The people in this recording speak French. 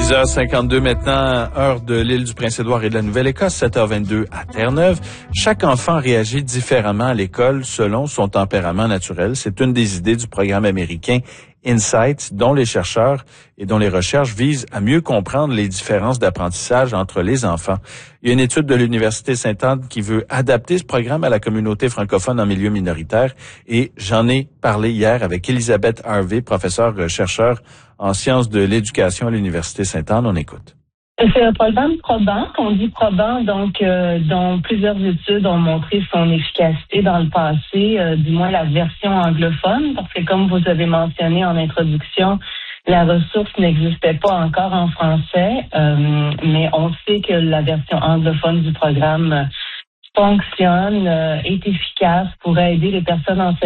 6h52 maintenant, heure de l'île du Prince-Édouard et de la Nouvelle-Écosse, 7h22 à Terre-Neuve. Chaque enfant réagit différemment à l'école selon son tempérament naturel. C'est une des idées du programme américain Insight, dont les chercheurs et dont les recherches visent à mieux comprendre les différences d'apprentissage entre les enfants. Il y a une étude de l'Université Sainte-Anne qui veut adapter ce programme à la communauté francophone en milieu minoritaire et j'en ai parlé hier avec Elisabeth Harvey, professeure-chercheur en sciences de l'éducation à l'Université Sainte-Anne. On écoute. C'est un programme probant, qu'on dit probant, donc dont plusieurs études ont montré son efficacité dans le passé, du moins la version anglophone, parce que comme vous avez mentionné en introduction, la ressource n'existait pas encore en français, mais on sait que la version anglophone du programme fonctionne, est efficace, pourrait aider les personnes en